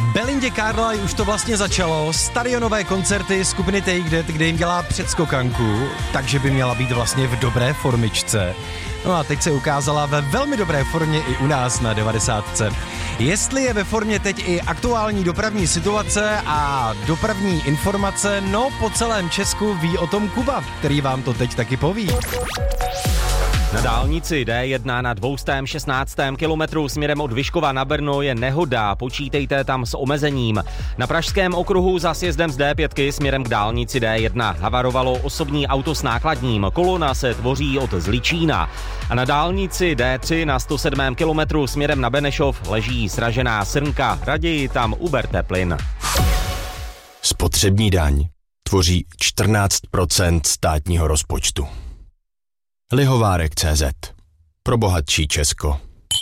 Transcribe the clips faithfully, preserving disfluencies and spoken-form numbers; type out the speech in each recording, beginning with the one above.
Belindě Carlisle už to vlastně začalo, stadionové koncerty skupiny Take That, kde jim dělá předskokanku, takže by měla být vlastně v dobré formičce. No a teď se ukázala ve velmi dobré formě i u nás na devadesátce. Jestli je ve formě teď i aktuální dopravní situace a dopravní informace, no po celém Česku ví o tom Kuba, který vám to teď taky poví. Na dálnici D jedna na dvě stě šestnáct kilometrů směrem od Vyškova na Brno je nehoda, počítejte tam s omezením. Na pražském okruhu za sjezdem z D pět směrem k dálnici D jedna havarovalo osobní auto s nákladním, kolona se tvoří od Zličína. A na dálnici D tři na sto sedmém kilometru směrem na Benešov leží sražená srnka, raději tam uberte plyn. Spotřební daň tvoří čtrnáct procent státního rozpočtu. Lihovárek tečka cé zet. Pro bohatší Česko.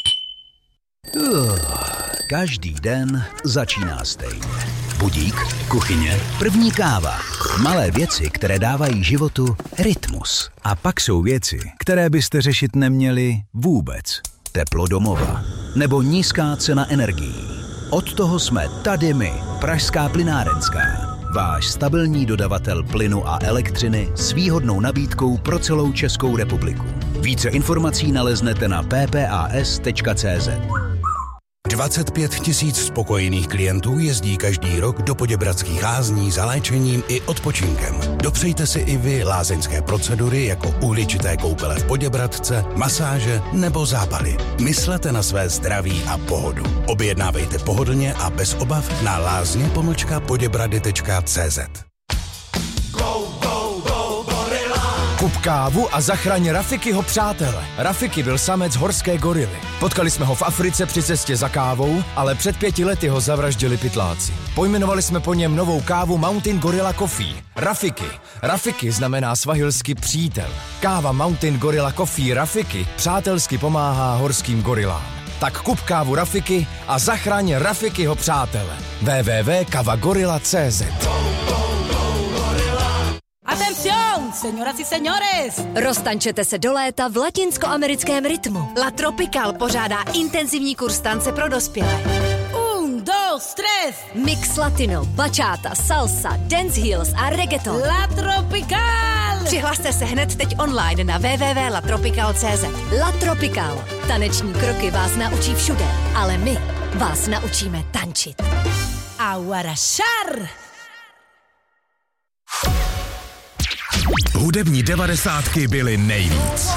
Uh, každý den začíná stejně. Budík, kuchyně, první káva. Malé věci, které dávají životu rytmus. A pak jsou věci, které byste řešit neměli vůbec. Teplo domova. Nebo nízká cena energií. Od toho jsme tady my, Pražská plynárenská. Váš stabilní dodavatel plynu a elektřiny s výhodnou nabídkou pro celou Českou republiku. Více informací naleznete na p p a s tečka cé zet. dvacet pět tisíc spokojených klientů jezdí každý rok do Poděbradských lázní za léčením i odpočinkem. Dopřejte si i vy lázeňské procedury jako uhličité koupele v Poděbradce, masáže nebo zápaly. Myslete na své zdraví a pohodu. Objednávejte pohodlně a bez obav na lázně pomlčka poděbrady tečka cé zet. Kup kávu a zachraň Rafikyho přátele. Rafiki byl samec horské gorily. Potkali jsme ho v Africe při cestě za kávou, ale před pěti lety ho zavraždili pytláci. Pojmenovali jsme po něm novou kávu Mountain Gorilla Coffee. Rafiki. Rafiki znamená svahilsky přítel. Káva Mountain Gorilla Coffee Rafiki přátelsky pomáhá horským gorilám. Tak kup kávu Rafiki a zachraň Rafikyho přátele. w w w tečka kavagorilla tečka cé zet. Atención, señoras y señores! Roztančete se do léta v latinskoamerickém rytmu. La Tropical pořádá intenzivní kurz tance pro dospělé. Un, dos, tres! Mix latino, bachata, salsa, dance heels a reggaeton. La Tropical! Přihlaste se hned teď online na w w w tečka la tropical tečka cé zet. La Tropical. Taneční kroky vás naučí všude, ale my vás naučíme tančit. Aguarashar! Hudební devadesátky byly nejvíc.